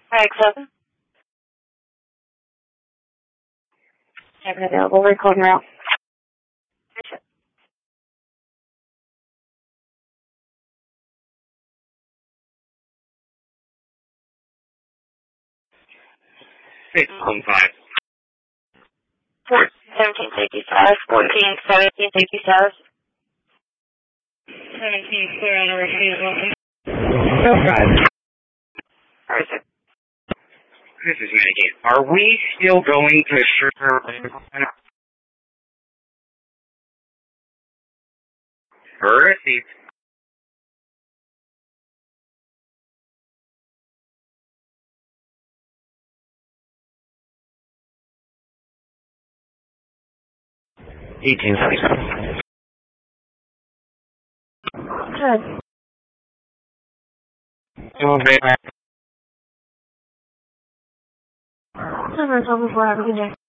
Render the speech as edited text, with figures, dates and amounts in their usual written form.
X7. Second available, recording route. 615. 1755, 1755. 17 clear on the receipt, welcome. Alright, sir. This is Medicaid. Are we still going to Sugar? Receipt. $18.77. Good. Okay. Number 12 before, have a good day.